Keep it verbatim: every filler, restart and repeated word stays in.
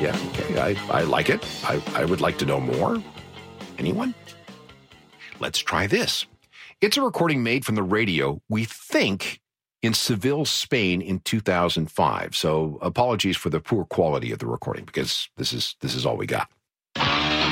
Yeah, okay. I, I like it. I, I would like to know more. Anyone? Let's try this. It's a recording made from the radio, we think, in Seville, Spain in two thousand five. So apologies for the poor quality of the recording because this is this is all we got.